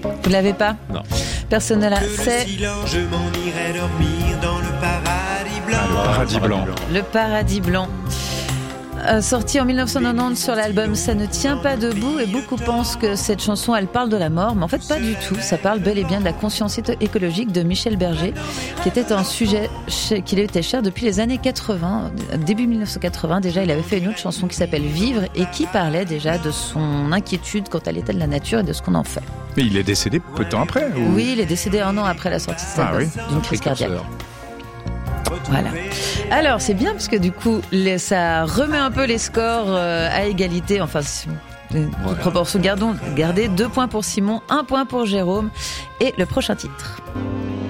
Vous l'avez pas ? Non. Personne ne l'a. C'est Je m'en irai dormir dans le paradis blanc. Le paradis blanc. Le Paradis blanc. Sorti en 1990 sur l'album Ça ne tient pas debout, et beaucoup pensent que cette chanson elle parle de la mort, mais en fait pas du tout. Ça parle bel et bien de la conscience écologique de Michel Berger, qui était un sujet qui lui était cher depuis les années 80. Début 1980 déjà, il avait fait une autre chanson qui s'appelle Vivre et qui parlait déjà de son inquiétude quant à l'état de la nature et de ce qu'on en fait. Mais il est décédé peu de temps après ou... Oui, il est décédé 1 an après la sortie de cet album, d'une crise cardiaque. Voilà. Alors c'est bien parce que du coup ça remet un peu les scores à égalité. Enfin, proportion gardez 2 points pour Simon, 1 point pour Jérôme et le prochain titre.